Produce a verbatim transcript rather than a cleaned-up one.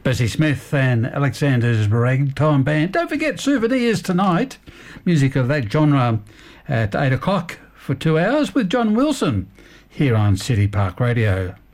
Bessie Smith and Alexander's Ragtime Band. Don't forget Souvenirs tonight. Music of that genre at eight o'clock for two hours with John Wilson here on City Park Radio.